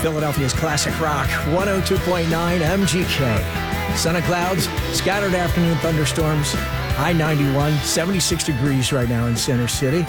Philadelphia's classic rock, 102.9 MGK. Sun and clouds, scattered afternoon thunderstorms, high 91, 76 degrees right now in Center City.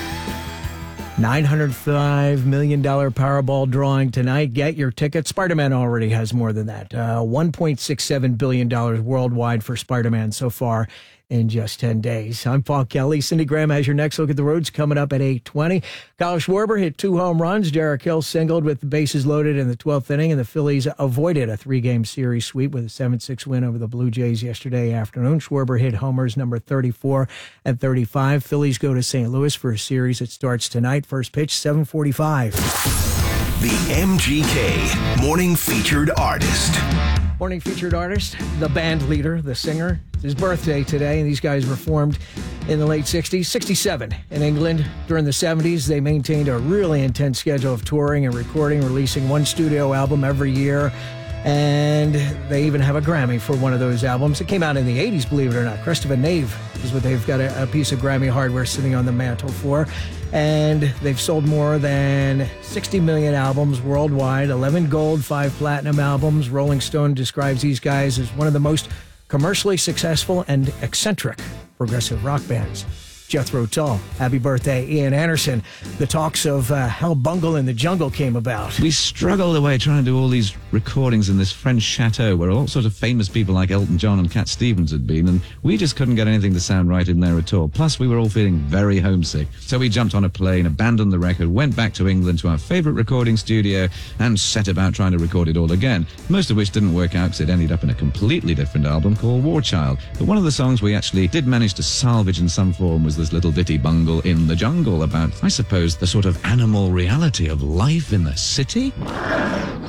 $905 million Powerball drawing tonight. Get your tickets. Spider-Man already has more than that. $1.67 billion worldwide for Spider-Man so far in just 10 days. I'm Paul Kelly. Cindy Graham has your next look at the roads coming up at 8:20. Kyle Schwarber hit 2 home runs. Derek Hill singled with the bases loaded in the 12th inning, and the Phillies avoided a 3-game series sweep with a 7-6 win over the Blue Jays yesterday afternoon. Schwarber hit homers number 34 and 35. Phillies go to St. Louis for a series that starts tonight. First pitch, 7:45. The MGK Morning Featured Artist. Morning featured artist, the band leader, the singer. It's his birthday today, and these guys were formed in the late 60s, 67 in England. During the 70s, they maintained a really intense schedule of touring and recording, releasing 1 studio album every year. And they even have a Grammy for one of those albums. It came out in the 80s, believe it or not. Crest of a Knave is what they've got a piece of Grammy hardware sitting on the mantle for. And they've sold more than 60 million albums worldwide, 11 gold, 5 platinum albums. Rolling Stone describes these guys as one of the most commercially successful and eccentric progressive rock bands. Jethro Tull. Happy birthday, Ian Anderson. The talks of how Bungle in the Jungle came about. We struggled away trying to do all these recordings in this French chateau where all sorts of famous people like Elton John and Cat Stevens had been, and we just couldn't get anything to sound right in there at all. Plus, we were all feeling very homesick. So we jumped on a plane, abandoned the record, went back to England to our favourite recording studio, and set about trying to record it all again, most of which didn't work out because it ended up in a completely different album called War Child. But one of the songs we actually did manage to salvage in some form was this little ditty, Bungle in the Jungle, about, I suppose, the sort of animal reality of life in the city.